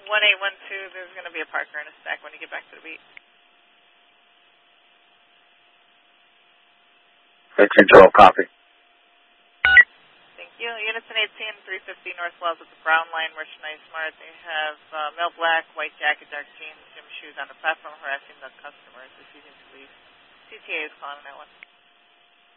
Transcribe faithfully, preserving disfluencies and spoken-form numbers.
one eight one two, there's going to be a Parker in a stack when you get back to the beat. fifteen twelve, copy. Thank you. Units in eighteen, three fifty North Wells at the Brown Line, Merchandise Mart. They have uh, male black, white jacket, dark jeans, gym shoes on the platform harassing the customers refusing to leave. C T A is calling that one.